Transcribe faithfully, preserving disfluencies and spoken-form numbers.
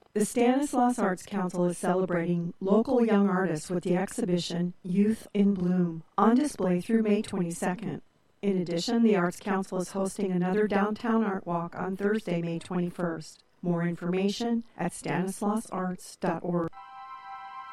The Stanislaus Arts Council is celebrating local young artists with the exhibition Youth in Bloom, on display through May twenty-second. In addition, the Arts Council is hosting another downtown art walk on Thursday, May twenty-first. More information at stanislaus arts dot org.